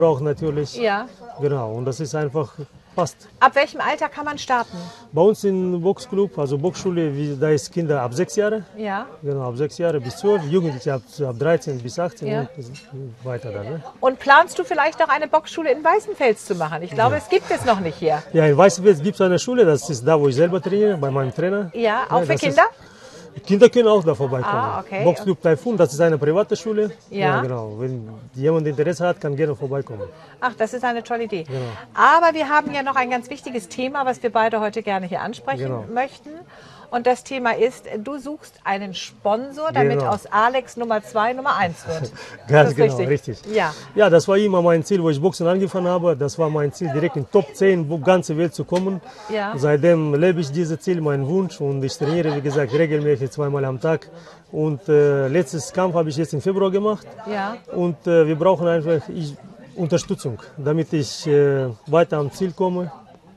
Auch natürlich. Ja. Genau, und das ist einfach passt. Ab welchem Alter kann man starten? Bei uns im Boxclub, also Boxschule, da ist Kinder ab 6 Jahre. Ja. Genau, ab 6 Jahre bis 12, Jugendliche ab 13 bis 18 Ja. und weiter dann. Ne? Und planst du vielleicht auch eine Boxschule in Weißenfels zu machen? Ich glaube, es gibt es noch nicht hier. Ja, in Weißenfels gibt es eine Schule, das ist da, wo ich selber trainiere, bei meinem Trainer. Ja, auch für das Kinder? Kinder können auch da vorbeikommen. Ah, okay. Boxclub Taifun, das ist eine private Schule. Ja. Genau. Wenn jemand Interesse hat, kann gerne vorbeikommen. Ach, das ist eine tolle Idee. Genau. Aber wir haben ja noch ein ganz wichtiges Thema, was wir beide heute gerne hier ansprechen Genau. möchten. Und das Thema ist, du suchst einen Sponsor, damit Genau. aus Alex Nummer 2 Nummer 1 wird. Ganz Ist genau, das richtig. Ja. Ja, das war immer mein Ziel, wo ich Boxen angefangen habe. Das war mein Ziel, direkt in Top 10 ganze Welt zu kommen. Ja. Seitdem lebe ich dieses Ziel, meinen Wunsch. Und ich trainiere, wie gesagt, regelmäßig 2-mal am Tag. Und letztes Kampf habe ich jetzt im Februar gemacht. Ja. Und wir brauchen einfach Unterstützung, damit ich weiter am Ziel komme.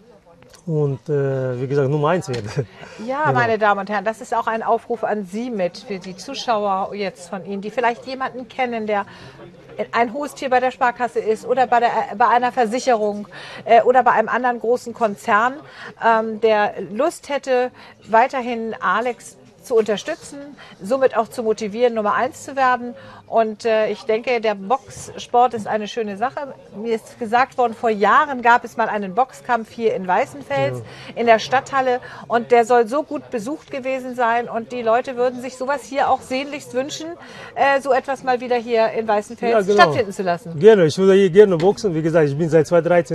Und wie gesagt, Nummer 1 werde. Ja, meine Damen und Herren, das ist auch ein Aufruf an Sie mit, für die Zuschauer jetzt von Ihnen, die vielleicht jemanden kennen, der ein Haustier bei der Sparkasse ist oder bei einer Versicherung oder bei einem anderen großen Konzern, der Lust hätte, weiterhin Alex zu unterstützen, somit auch zu motivieren, Nummer 1 zu werden. Und ich denke, der Boxsport ist eine schöne Sache. Mir ist gesagt worden, vor Jahren gab es mal einen Boxkampf hier in Weißenfels, in der Stadthalle. Und der soll so gut besucht gewesen sein. Und die Leute würden sich sowas hier auch sehnlichst wünschen, so etwas mal wieder hier in Weißenfels stattfinden zu lassen. Gerne, ich würde hier gerne boxen. Wie gesagt, ich bin seit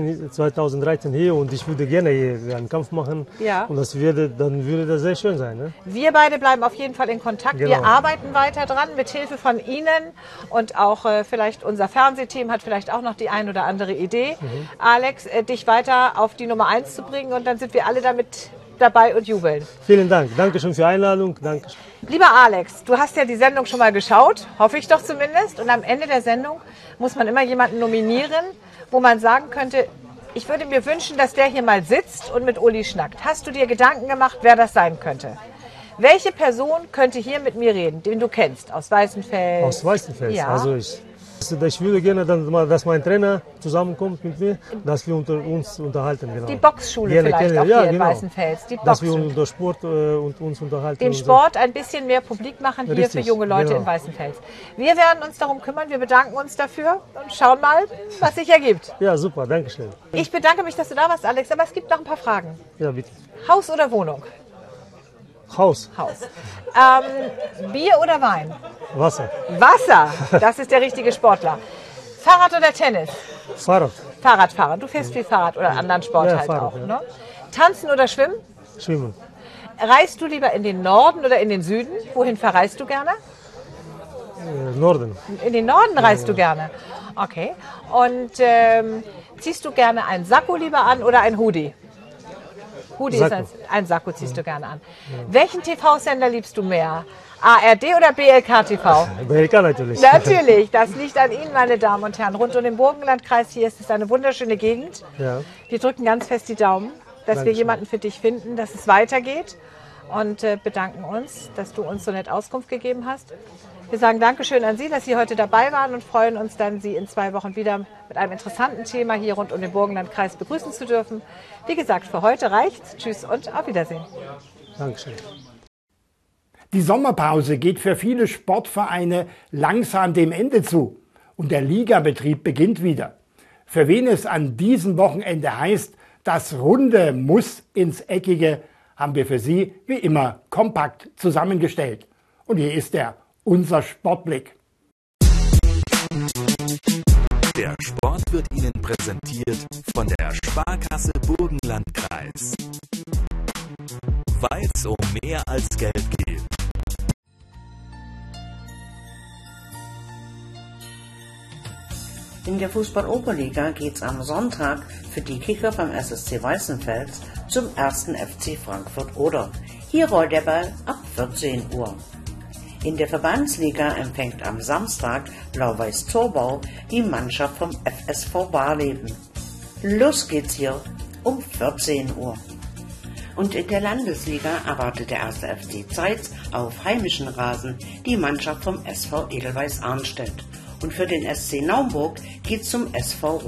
2013 hier und ich würde gerne hier einen Kampf machen. Ja. Und dann würde das sehr schön sein. Ne? Wir beide bleiben auf jeden Fall in Kontakt. Genau. Wir arbeiten weiter dran, mit Hilfe von Ihnen. Und auch vielleicht unser Fernsehteam hat vielleicht auch noch die ein oder andere Idee, Alex, dich weiter auf die Nummer 1 zu bringen. Und dann sind wir alle damit dabei und jubeln. Vielen Dank. Dankeschön für die Einladung. Danke. Lieber Alex, du hast ja die Sendung schon mal geschaut, hoffe ich doch zumindest. Und am Ende der Sendung muss man immer jemanden nominieren, wo man sagen könnte, ich würde mir wünschen, dass der hier mal sitzt und mit Uli schnackt. Hast du dir Gedanken gemacht, wer das sein könnte? Welche Person könnte hier mit mir reden, den du kennst, aus Weißenfels? Aus Weißenfels. Ja. Also ich würde gerne, dass mein Trainer zusammenkommt mit mir, dass wir uns unterhalten. Genau. Die Boxschule Gerne vielleicht auch ja, hier in genau. Weißenfels. Die Dass wir Boxschule. über Sport und uns unterhalten. Den und Sport ein bisschen mehr publik machen hier Richtig, für junge Leute genau. in Weißenfels. Wir werden uns darum kümmern, wir bedanken uns dafür und schauen mal, was sich ergibt. So. Ja, super, danke schön. Ich bedanke mich, dass du da warst, Alex, aber es gibt noch ein paar Fragen. Ja, bitte. Haus oder Wohnung? Haus, Haus. Bier oder Wein? Wasser, Wasser, das ist der richtige Sportler. Fahrrad oder Tennis? Fahrrad, Fahrradfahrer. Du fährst viel Fahrrad oder anderen Sport Ja, halt Fahrrad, auch. ja. Ne? Tanzen oder Schwimmen? Schwimmen. Reist du lieber in den Norden oder in den Süden? Wohin verreist du gerne? Norden. In den Norden reist du gerne. Okay. Und ziehst du gerne ein Sakko lieber an oder ein Hoodie? Hoodie Sakko. ist ein Sakko, ziehst du gerne an. Welchen TV-Sender liebst du mehr? ARD oder BLK TV? BLK natürlich. Natürlich, das liegt an Ihnen, meine Damen und Herren. Rund um den Burgenlandkreis hier ist es eine wunderschöne Gegend. Ja. Wir drücken ganz fest die Daumen, dass wir Dankeschön. jemanden für dich finden, dass es weitergeht und bedanken uns, dass du uns so nett Auskunft gegeben hast. Wir sagen Dankeschön an Sie, dass Sie heute dabei waren und freuen uns dann, Sie in 2 Wochen wieder mit einem interessanten Thema hier rund um den Burgenlandkreis begrüßen zu dürfen. Wie gesagt, für heute reicht's. Tschüss und auf Wiedersehen. Dankeschön. Die Sommerpause geht für viele Sportvereine langsam dem Ende zu und der Ligabetrieb beginnt wieder. Für wen es an diesem Wochenende heißt, das Runde muss ins Eckige, haben wir für Sie wie immer kompakt zusammengestellt. Und hier ist unser Sportblick. Der Sport wird Ihnen präsentiert von der Sparkasse Burgenlandkreis. Weil es um mehr als Geld geht. In der Fußball-Oberliga geht's am Sonntag für die Kicker beim SSC Weißenfels zum 1. FC Frankfurt Oder. Hier rollt der Ball ab 14 Uhr. In der Verbandsliga empfängt am Samstag Blau-Weiß Zorbau die Mannschaft vom FSV Barleben. Los geht's hier um 14 Uhr. Und in der Landesliga erwartet der 1. FC Zeitz auf heimischen Rasen die Mannschaft vom SV Edelweiß Arnstedt. Und für den SC Naumburg geht's zum SV